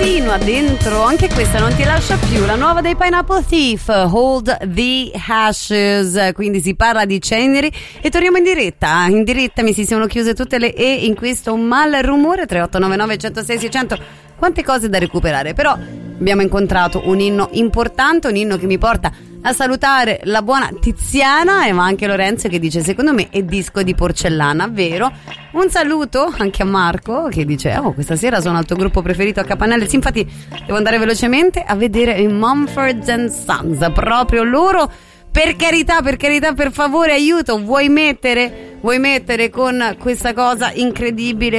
continua dentro, anche questa non ti lascia più, la nuova dei Pineapple Thief, Hold the Ashes, quindi si parla di ceneri e torniamo in diretta mi si sono chiuse tutte le E in questo mal rumore. 3899 106 600, quante cose da recuperare, però abbiamo incontrato un inno importante, un inno che mi porta a salutare la buona Tiziana e ma anche Lorenzo che dice secondo me è disco di porcellana, vero? Un saluto anche a Marco che dice questa sera sono al tuo gruppo preferito a Capanelle. Sì, infatti devo andare velocemente a vedere i Mumford & Sons, proprio loro. Per carità, per favore, aiuto, vuoi mettere con questa cosa incredibile